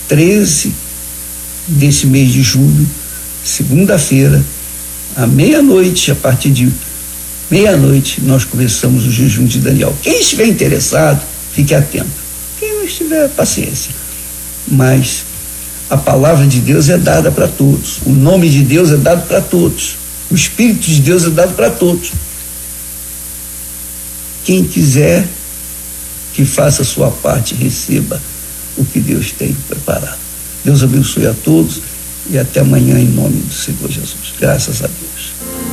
13 desse mês de julho, segunda-feira, à meia-noite, a partir de meia-noite, nós começamos o jejum de Daniel. Quem estiver interessado, fique atento. Quem não estiver, paciência. Mas a palavra de Deus é dada para todos. O nome de Deus é dado para todos. O Espírito de Deus é dado para todos. Quem quiser, que faça a sua parte, receba o que Deus tem preparado. Deus abençoe a todos e até amanhã em nome do Senhor Jesus. Graças a Deus.